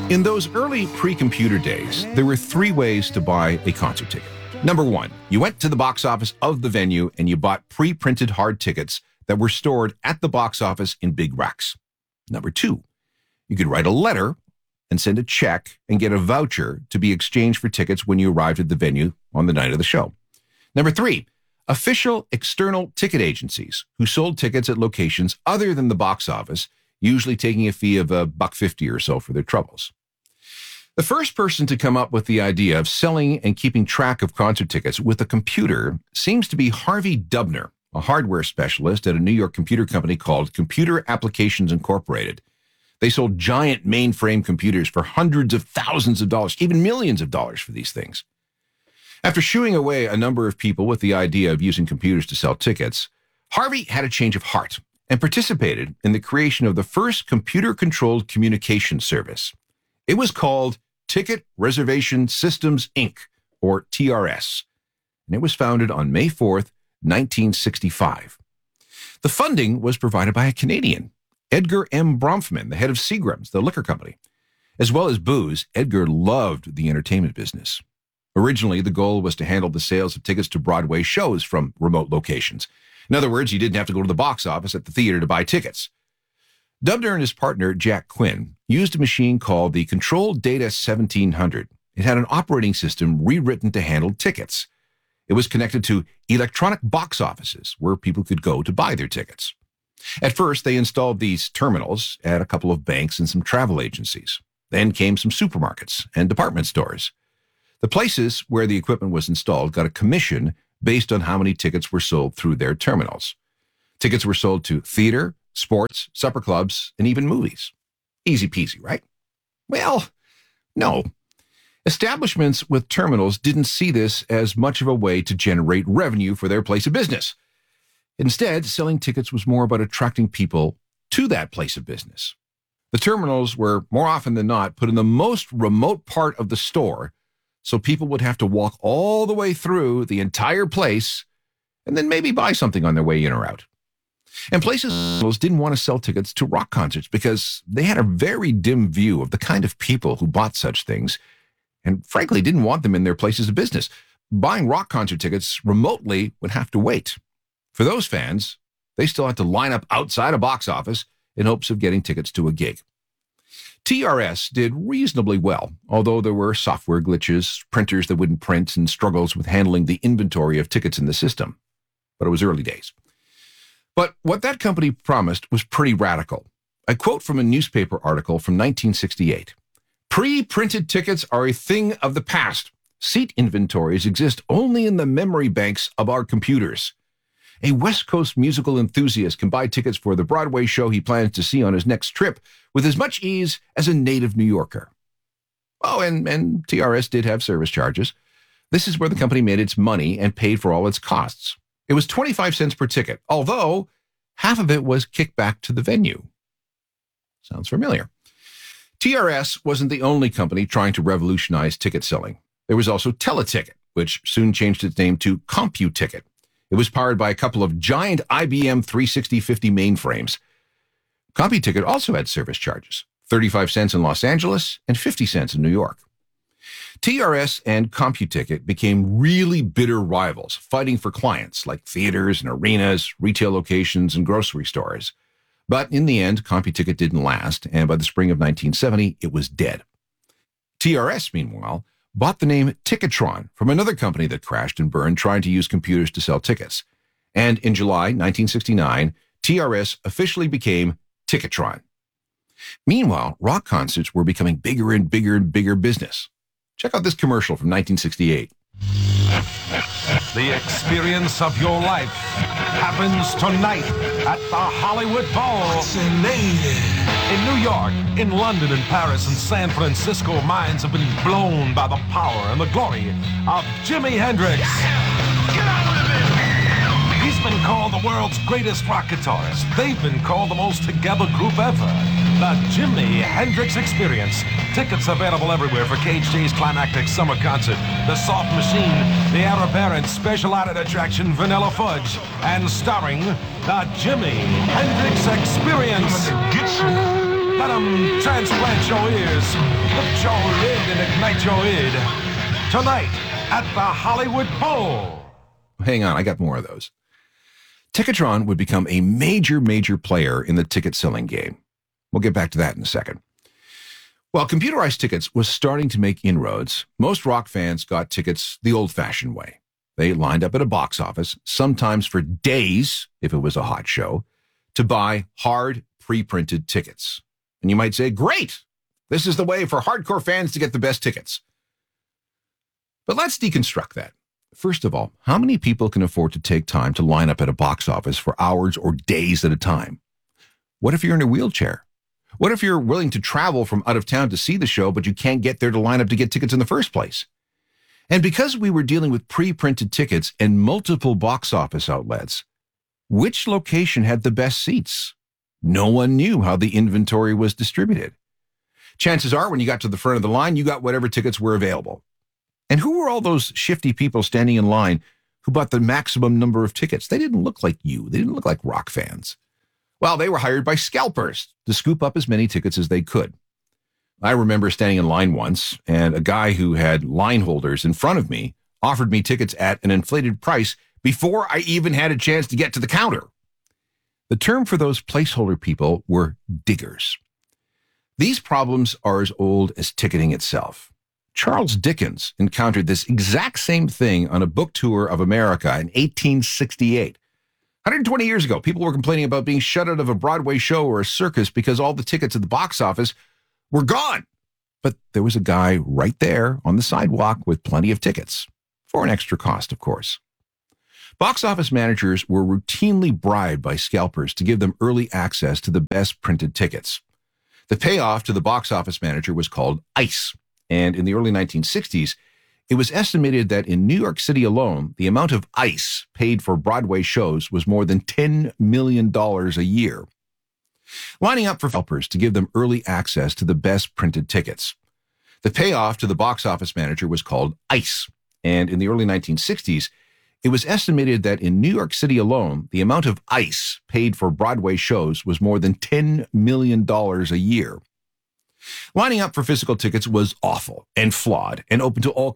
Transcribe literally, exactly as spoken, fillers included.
In those early pre-computer days, there were three ways to buy a concert ticket. Number one, you went to the box office of the venue and you bought pre-printed hard tickets that were stored at the box office in big racks. Number two, you could write a letter and send a check and get a voucher to be exchanged for tickets when you arrived at the venue on the night of the show. Number three, official external ticket agencies who sold tickets at locations other than the box office, usually taking a fee of a buck fifty or so for their troubles. The first person to come up with the idea of selling and keeping track of concert tickets with a computer seems to be Harvey Dubner, a hardware specialist at a New York computer company called Computer Applications Incorporated. They sold giant mainframe computers for hundreds of thousands of dollars, even millions of dollars for these things. After shooing away a number of people with the idea of using computers to sell tickets, Harvey had a change of heart and participated in the creation of the first computer-controlled communication service. It was called Ticket Reservation Systems, Incorporated, or T R S, and it was founded on May fourth, nineteen sixty-five. The funding was provided by a Canadian, Edgar M. Bronfman, the head of Seagram's, the liquor company. As well as booze, Edgar loved the entertainment business. Originally, the goal was to handle the sales of tickets to Broadway shows from remote locations. In other words, you didn't have to go to the box office at the theater to buy tickets. Dubner and his partner, Jack Quinn, used a machine called the Control Data seventeen hundred. It had an operating system rewritten to handle tickets. It was connected to electronic box offices where people could go to buy their tickets. At first, they installed these terminals at a couple of banks and some travel agencies. Then came some supermarkets and department stores. The places where the equipment was installed got a commission based on how many tickets were sold through their terminals. Tickets were sold to theater, sports, supper clubs, and even movies. Easy peasy, right? Well, no. Establishments with terminals didn't see this as much of a way to generate revenue for their place of business. Instead, selling tickets was more about attracting people to that place of business. The terminals were, more often than not, put in the most remote part of the store, so people would have to walk all the way through the entire place and then maybe buy something on their way in or out. And places didn't want to sell tickets to rock concerts because they had a very dim view of the kind of people who bought such things and frankly didn't want them in their places of business. Buying rock concert tickets remotely would have to wait. For those fans, they still had to line up outside a box office in hopes of getting tickets to a gig. T R S did reasonably well, although there were software glitches, printers that wouldn't print, and struggles with handling the inventory of tickets in the system. But it was early days. But what that company promised was pretty radical. I quote from a newspaper article from nineteen sixty-eight. Pre-printed tickets are a thing of the past. Seat inventories exist only in the memory banks of our computers. A West Coast musical enthusiast can buy tickets for the Broadway show he plans to see on his next trip with as much ease as a native New Yorker. Oh, and, and T R S did have service charges. This is where the company made its money and paid for all its costs. It was twenty-five cents per ticket, although half of it was kicked back to the venue. Sounds familiar. T R S wasn't the only company trying to revolutionize ticket selling. There was also Teleticket, which soon changed its name to CompuTicket. It was powered by a couple of giant I B M three sixty fifty mainframes. CompuTicket also had service charges, thirty-five cents in Los Angeles and fifty cents in New York. T R S and CompuTicket became really bitter rivals, fighting for clients like theaters and arenas, retail locations, and grocery stores. But in the end, CompuTicket didn't last, and by the spring of nineteen seventy, it was dead. T R S, meanwhile, bought the name Ticketron from another company that crashed and burned trying to use computers to sell tickets. And in July nineteen sixty-nine, T R S officially became Ticketron. Meanwhile, rock concerts were becoming bigger and bigger and bigger business. Check out this commercial from nineteen sixty-eight. The experience of your life happens tonight at the Hollywood Bowl. In New York, in London, in Paris, and San Francisco, minds have been blown by the power and the glory of Jimi Hendrix. He's been called the world's greatest rock guitarist. They've been called the most together group ever. The Jimi Hendrix Experience. Tickets available everywhere for K H J's climactic summer concert. The Soft Machine, the Heir Apparent special added attraction Vanilla Fudge, and starring the Jimi Hendrix Experience. Let them transplant your ears, lift your lid and ignite your id. Tonight at the Hollywood Bowl. Hang on, I got more of those. Ticketron would become a major, major player in the ticket selling game. We'll get back to that in a second. While computerized tickets was starting to make inroads, most rock fans got tickets the old-fashioned way. They lined up at a box office, sometimes for days, if it was a hot show, to buy hard, pre-printed tickets. And you might say, great! This is the way for hardcore fans to get the best tickets. But let's deconstruct that. First of all, how many people can afford to take time to line up at a box office for hours or days at a time? What if you're in a wheelchair? What if you're willing to travel from out of town to see the show, but you can't get there to line up to get tickets in the first place? And because we were dealing with pre-printed tickets and multiple box office outlets, which location had the best seats? No one knew how the inventory was distributed. Chances are, when you got to the front of the line, you got whatever tickets were available. And who were all those shifty people standing in line who bought the maximum number of tickets? They didn't look like you. They didn't look like rock fans. Well, they were hired by scalpers to scoop up as many tickets as they could. I remember standing in line once, and a guy who had line holders in front of me offered me tickets at an inflated price before I even had a chance to get to the counter. The term for those placeholder people were diggers. These problems are as old as ticketing itself. Charles Dickens encountered this exact same thing on a book tour of America in eighteen sixty-eight. one hundred twenty years ago, people were complaining about being shut out of a Broadway show or a circus because all the tickets at the box office were gone. But there was a guy right there on the sidewalk with plenty of tickets, for an extra cost, of course. Box office managers were routinely bribed by scalpers to give them early access to the best printed tickets. The payoff to the box office manager was called ICE, and in the early nineteen sixties, it was estimated that in New York City alone, the amount of ICE paid for Broadway shows was more than ten million dollars a year. Lining up for scalpers to give them early access to the best printed tickets. The payoff to the box office manager was called ICE, and in the early nineteen sixties, it was estimated that in New York City alone, the amount of ICE paid for Broadway shows was more than ten million dollars a year. Lining up for physical tickets was awful and flawed and open to all